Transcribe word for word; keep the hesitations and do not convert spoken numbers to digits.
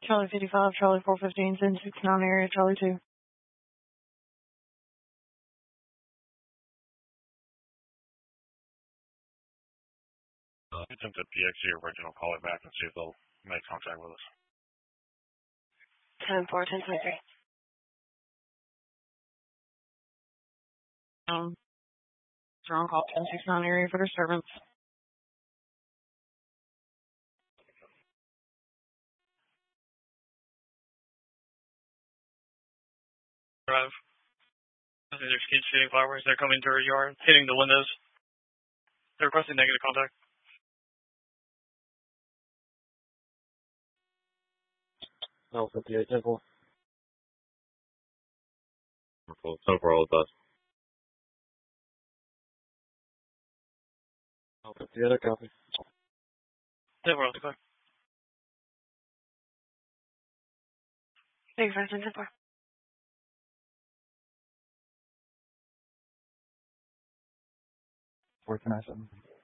Charlie fifty-five, Charlie four fifteen, ten sixty-nine area, Charlie two. Uh, attempt at P X C original, call it back and see if they'll make contact with us. ten four, ten twenty-three. Um, strong call, ten sixty-nine area for disturbance. Drive. I think there's kids shooting flowers. They're coming through our yard, hitting the windows. They're requesting negative contact. L fifty-eight, ten four. ten four, all with us. L fifty-eight, I copy. ten four, ten four. Thank you, Francis, ten four. four ten seven.